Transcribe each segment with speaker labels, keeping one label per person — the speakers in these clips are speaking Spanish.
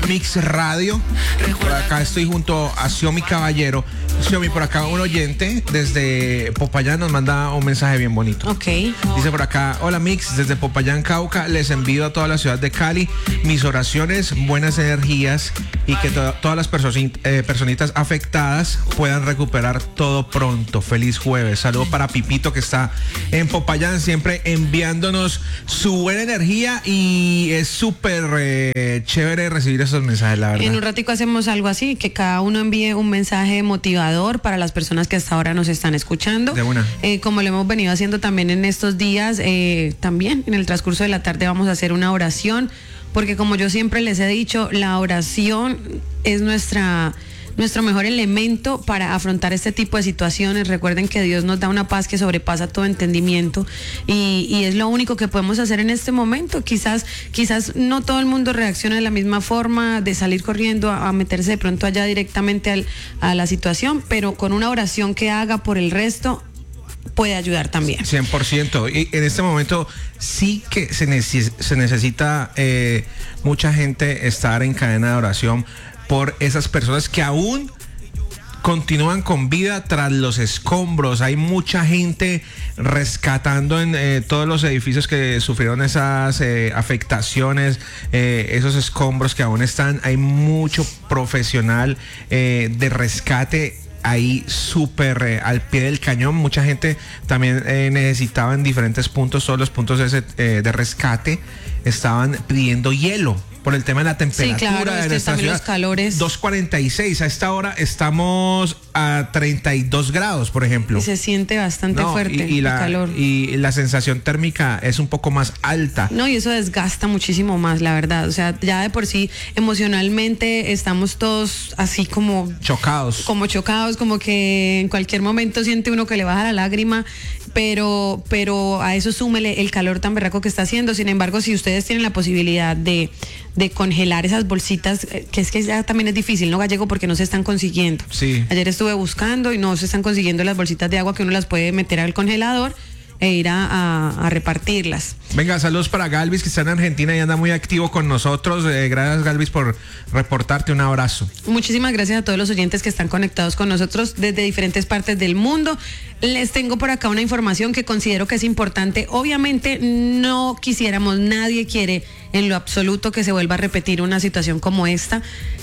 Speaker 1: Mix Radio. Por acá estoy junto a Xiomi Caballero. Xiomi, por acá un oyente desde Popayán nos manda un mensaje bien bonito.
Speaker 2: Ok.
Speaker 1: Dice por acá: hola Mix, desde Popayán, Cauca, les envío a toda la ciudad de Cali mis oraciones, buenas energías y que todas las personitas afectadas puedan recuperar todo pronto. Feliz jueves. Saludo para Pipito, que está en Popayán, siempre enviándonos su buena energía, y es súper chévere recibir esos mensajes, la verdad.
Speaker 2: En un ratico hacemos algo así, que cada uno envíe un mensaje motivador para las personas que hasta ahora nos están escuchando.
Speaker 1: De una.
Speaker 2: Como lo hemos venido haciendo también en estos días, también en el transcurso de la tarde vamos a hacer una oración, porque como yo siempre les he dicho, la oración es nuestro mejor elemento para afrontar este tipo de situaciones. Recuerden que Dios nos da una paz que sobrepasa todo entendimiento, y es lo único que podemos hacer en este momento. Quizás no todo el mundo reacciona de la misma forma, de salir corriendo a meterse de pronto allá directamente a la situación, pero con una oración que haga por el resto puede ayudar también.
Speaker 1: 100%. Y en este momento sí que se necesita mucha gente estar en cadena de oración por esas personas que aún continúan con vida tras los escombros. Hay mucha gente rescatando en todos los edificios que sufrieron esas afectaciones, esos escombros que aún están. Hay mucho profesional de rescate ahí súper al pie del cañón. Mucha gente también necesitaba en diferentes puntos, todos los puntos de rescate estaban pidiendo hielo por el tema de la temperatura.
Speaker 2: Sí, claro,
Speaker 1: de nuestra ciudad.
Speaker 2: Los calores.
Speaker 1: 2:46, a esta hora estamos a 32 grados, por ejemplo.
Speaker 2: Y se siente bastante fuerte el calor.
Speaker 1: Y la sensación térmica es un poco más alta.
Speaker 2: No, y eso desgasta muchísimo más, la verdad. O sea, ya de por sí, emocionalmente estamos todos así como chocados, como que en cualquier momento siente uno que le baja la lágrima, pero a eso súmele el calor tan berraco que está haciendo. Sin embargo, si ustedes tienen la posibilidad de congelar esas bolsitas, que es que ya también es difícil, ¿no, Gallego? Porque no se están consiguiendo.
Speaker 1: Sí.
Speaker 2: Ayer estuve buscando y no se están consiguiendo las bolsitas de agua que uno las puede meter al congelador e ir a repartirlas.
Speaker 1: Venga, saludos para Galvis, que está en Argentina y anda muy activo con nosotros. Gracias, Galvis, por reportarte. Un abrazo.
Speaker 2: Muchísimas gracias a todos los oyentes que están conectados con nosotros desde diferentes partes del mundo. Les tengo por acá una información que considero que es importante. Obviamente no quisiéramos, nadie quiere en lo absoluto que se vuelva a repetir una situación como esta,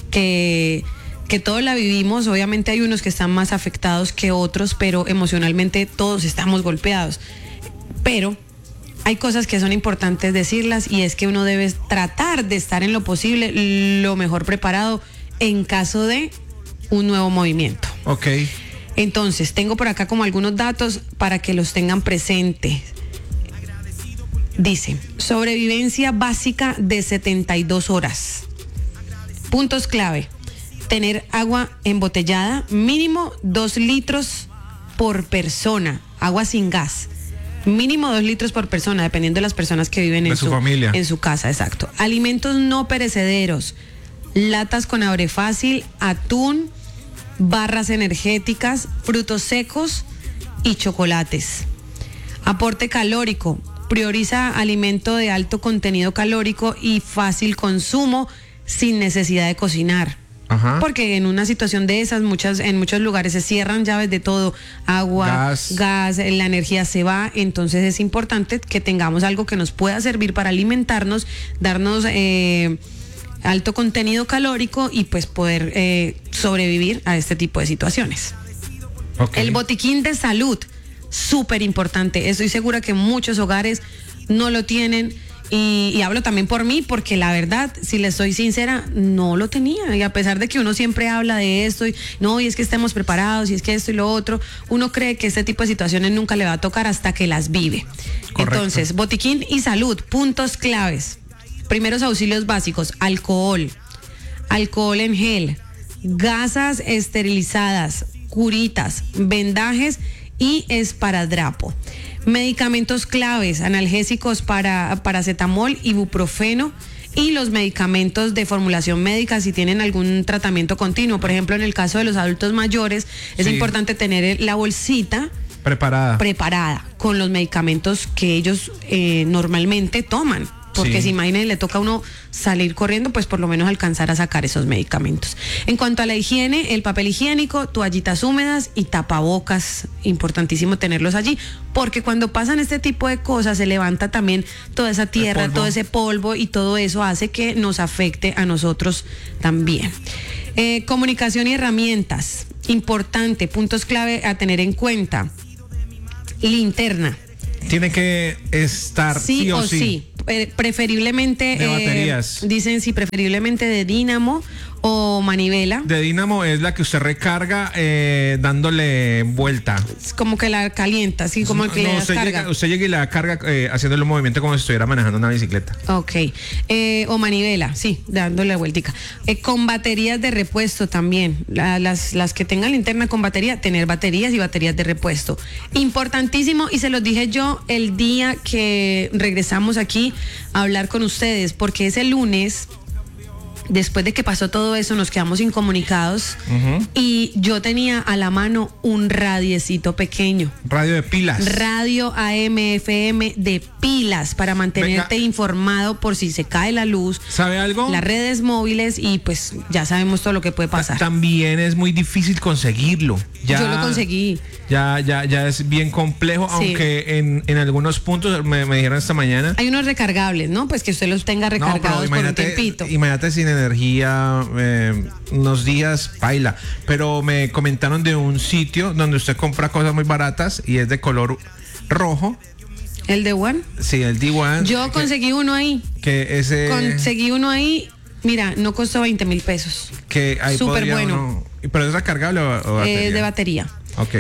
Speaker 2: que todos la vivimos. Obviamente hay unos que están más afectados que otros, pero emocionalmente todos estamos golpeados. Pero hay cosas que son importantes decirlas, y es que uno debe tratar de estar en lo posible lo mejor preparado en caso de un nuevo movimiento.
Speaker 1: Ok.
Speaker 2: Entonces, tengo por acá como algunos datos para que los tengan presentes. Dice: sobrevivencia básica de 72 horas. Puntos clave: tener agua embotellada, mínimo 2 litros por persona, agua sin gas. Mínimo 2 litros por persona, dependiendo de las personas que viven en
Speaker 1: su familia,
Speaker 2: en su casa, exacto. Alimentos no perecederos, latas con abre fácil, atún, barras energéticas, frutos secos y chocolates. Aporte calórico: prioriza alimento de alto contenido calórico y fácil consumo sin necesidad de cocinar.
Speaker 1: Ajá.
Speaker 2: Porque en una situación de esas, en muchos lugares se cierran llaves de todo, agua, gas, la energía se va. Entonces es importante que tengamos algo que nos pueda servir para alimentarnos, darnos alto contenido calórico y pues poder sobrevivir a este tipo de situaciones. Okay. El botiquín de salud, súper importante. Estoy segura que muchos hogares no lo tienen. Y hablo también por mí, porque la verdad, si les soy sincera, no lo tenía. Y a pesar de que uno siempre habla de esto, y es que estemos preparados, y es que esto y lo otro, uno cree que este tipo de situaciones nunca le va a tocar hasta que las vive. Correcto. Entonces, botiquín y salud, puntos claves. Primeros auxilios básicos: alcohol en gel, gasas esterilizadas, curitas, vendajes y esparadrapo. Medicamentos claves: analgésicos para paracetamol, ibuprofeno, y los medicamentos de formulación médica si tienen algún tratamiento continuo. Por ejemplo, en el caso de los adultos mayores, es importante tener la bolsita preparada con los medicamentos que ellos normalmente toman. porque
Speaker 1: Sí.
Speaker 2: si imagínense, le toca a uno salir corriendo, pues por lo menos alcanzar a sacar esos medicamentos. En cuanto a la higiene, el papel higiénico, toallitas húmedas y tapabocas, importantísimo tenerlos allí, porque cuando pasan este tipo de cosas se levanta también toda esa tierra, todo ese polvo, y todo eso hace que nos afecte a nosotros también. Comunicación y herramientas, importante, puntos clave a tener en cuenta. Linterna.
Speaker 1: Tiene que estar sí o sí.
Speaker 2: Preferiblemente
Speaker 1: de baterías.
Speaker 2: Dicen sí, preferiblemente de dínamo o manivela.
Speaker 1: De dínamo es la que usted recarga dándole vuelta.
Speaker 2: Es como que la calienta, así como el que le descarga.
Speaker 1: Usted llega y la carga haciéndole un movimiento como si estuviera manejando una bicicleta.
Speaker 2: Ok. O manivela, sí, dándole vueltica. Con baterías de repuesto también. Las que tengan linterna con batería, tener baterías y baterías de repuesto. Importantísimo, y se los dije yo el día que regresamos aquí a hablar con ustedes, porque ese lunes, después de que pasó todo eso, nos quedamos incomunicados. Y yo tenía a la mano un radiecito pequeño.
Speaker 1: Radio de pilas.
Speaker 2: Radio AM, FM de pilas para mantenerte informado por si se cae la luz.
Speaker 1: ¿Sabe algo?
Speaker 2: Las redes móviles, y pues ya sabemos todo lo que puede pasar.
Speaker 1: También es muy difícil conseguirlo.
Speaker 2: Yo lo conseguí.
Speaker 1: Ya es bien complejo, sí. Aunque en algunos puntos me dijeron esta mañana.
Speaker 2: Hay unos recargables, ¿no? Pues que usted los tenga recargados por un tiempito.
Speaker 1: Imagínate sin energía, unos días, baila. Pero me comentaron de un sitio donde usted compra cosas muy baratas y es de color rojo.
Speaker 2: ¿El D1?
Speaker 1: Sí, el D1.
Speaker 2: Yo conseguí uno ahí. Conseguí uno ahí. Mira, no costó 20 mil pesos.
Speaker 1: Que ahí súper bueno. ¿Pero es recargable o batería?
Speaker 2: De batería.
Speaker 1: Ok.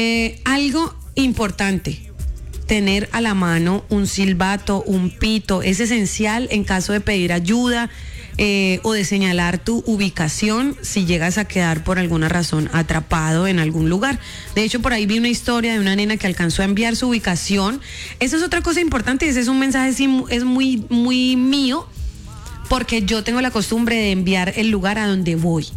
Speaker 2: Algo importante, tener a la mano un silbato, un pito, es esencial en caso de pedir ayuda o de señalar tu ubicación si llegas a quedar por alguna razón atrapado en algún lugar. De hecho, por ahí vi una historia de una nena que alcanzó a enviar su ubicación. Esa es otra cosa importante, ese es un mensaje, es muy, muy mío, porque yo tengo la costumbre de enviar el lugar a donde voy.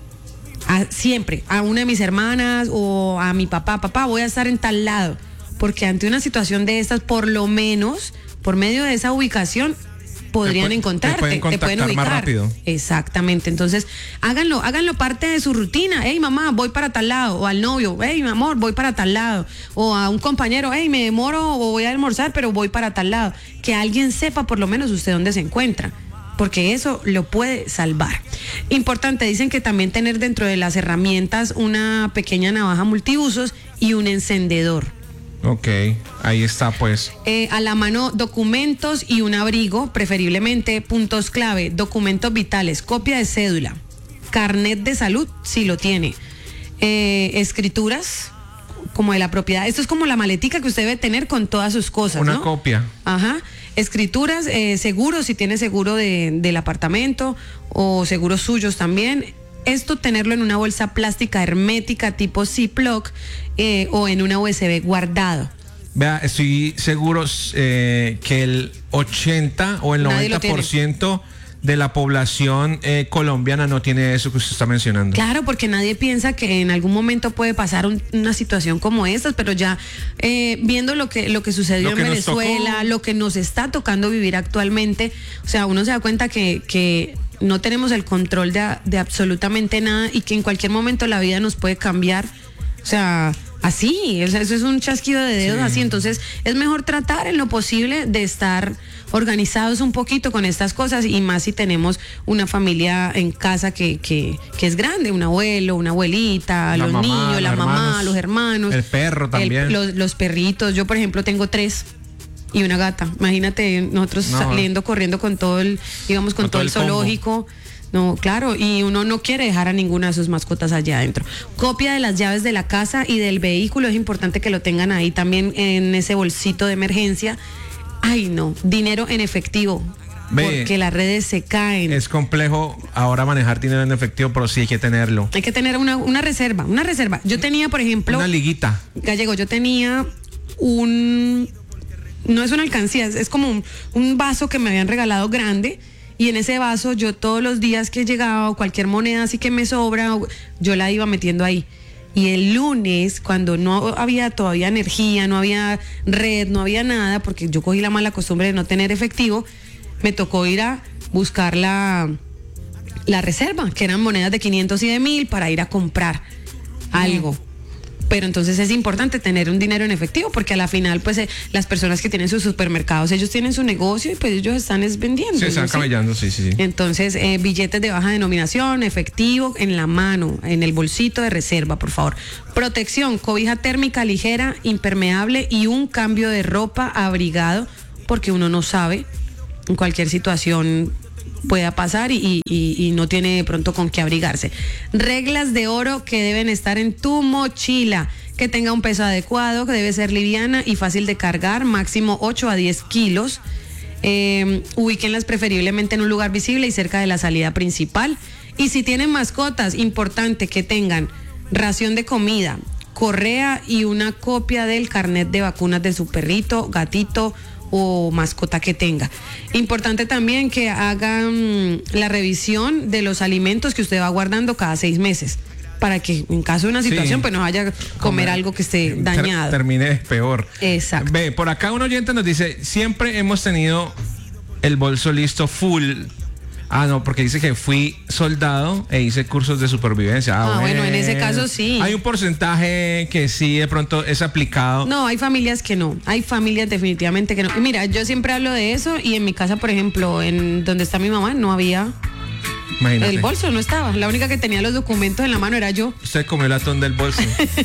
Speaker 2: Siempre, a una de mis hermanas o a mi papá, voy a estar en tal lado, porque ante una situación de estas, por lo menos, por medio de esa ubicación, podrían encontrarte, te pueden ubicar más rápido. Exactamente, entonces háganlo parte de su rutina. Hey, mamá, voy para tal lado. O al novio, hey, mi amor, voy para tal lado. O a un compañero, hey, me demoro o voy a almorzar, pero voy para tal lado. Que alguien sepa por lo menos usted dónde se encuentra, porque eso lo puede salvar. Importante, dicen que también tener dentro de las herramientas una pequeña navaja multiusos y un encendedor.
Speaker 1: Ok, ahí está pues.
Speaker 2: A la mano documentos y un abrigo, preferiblemente. Puntos clave, documentos vitales, copia de cédula, carnet de salud si lo tiene, escrituras como de la propiedad. Esto es como la maletica que usted debe tener con todas sus cosas,
Speaker 1: una
Speaker 2: ¿no?
Speaker 1: copia.
Speaker 2: Ajá. Escrituras, seguros, si tiene seguro del apartamento o seguros suyos también. Esto tenerlo en una bolsa plástica hermética tipo Ziploc o en una USB guardado.
Speaker 1: Vea, estoy seguro que el 80 o el 90% de la población colombiana no tiene eso que usted está mencionando.
Speaker 2: Claro, porque nadie piensa que en algún momento puede pasar una situación como esta, pero ya viendo lo que sucedió en Venezuela, lo que nos está tocando vivir actualmente, o sea, uno se da cuenta que no tenemos el control de absolutamente nada y que en cualquier momento la vida nos puede cambiar. O sea, así, eso es un chasquido de dedos, sí. Así, entonces es mejor tratar en lo posible de estar organizados un poquito con estas cosas, y más si tenemos una familia en casa que es grande, un abuelo, una abuelita, los niños, la mamá, los hermanos,
Speaker 1: el perro también,
Speaker 2: los perritos. Yo, por ejemplo, tengo 3 y una gata. Imagínate, nosotros saliendo, corriendo con todo el zoológico. No, claro, y uno no quiere dejar a ninguna de sus mascotas allá adentro. Copia de las llaves de la casa y del vehículo, es importante que lo tengan ahí también en ese bolsito de emergencia. Ay, no, dinero en efectivo, porque las redes se caen. Es
Speaker 1: complejo ahora manejar dinero en efectivo, pero sí hay que tenerlo.
Speaker 2: Hay que tener una reserva. Yo tenía, por ejemplo,
Speaker 1: una liguita.
Speaker 2: Gallego, yo tenía no es una alcancía, es como un vaso que me habían regalado grande. Y en ese vaso yo todos los días que llegaba, o cualquier moneda así que me sobra, yo la iba metiendo ahí. Y el lunes, cuando no había todavía energía, no había red, no había nada, porque yo cogí la mala costumbre de no tener efectivo, me tocó ir a buscar la reserva, que eran monedas de 500 y de 1000 para ir a comprar algo. Pero entonces es importante tener un dinero en efectivo, porque a la final, pues, las personas que tienen sus supermercados, ellos tienen su negocio y pues ellos están vendiendo.
Speaker 1: Sí, están camellando, sí.
Speaker 2: Entonces, billetes de baja denominación, efectivo, en la mano, en el bolsito de reserva, por favor. Protección, cobija térmica ligera, impermeable y un cambio de ropa abrigado, porque uno no sabe, en cualquier situación pueda pasar y no tiene de pronto con qué abrigarse. Reglas de oro que deben estar en tu mochila: que tenga un peso adecuado, que debe ser liviana y fácil de cargar, máximo 8 a 10 kilos. Ubíquenlas preferiblemente en un lugar visible y cerca de la salida principal. Y si tienen mascotas, importante que tengan ración de comida, correa y una copia del carnet de vacunas de su perrito, gatito o mascota que tenga. Importante también que hagan la revisión de los alimentos que usted va guardando cada 6 meses, para que en caso de una situación pues no vaya a comer algo que esté dañado.
Speaker 1: Termine peor.
Speaker 2: Exacto.
Speaker 1: Ve, por acá un oyente nos dice: siempre hemos tenido el bolso listo full. Ah, no, porque dice que fui soldado e hice cursos de supervivencia.
Speaker 2: Bueno, en ese caso sí.
Speaker 1: Hay un porcentaje que sí de pronto es aplicado.
Speaker 2: No, hay familias que no. Hay familias definitivamente que no. Y mira, yo siempre hablo de eso y en mi casa, por ejemplo, en donde está mi mamá, no había. Imagínate. El bolso no estaba. La única que tenía los documentos en la mano era yo.
Speaker 1: Usted comió el latón del bolso.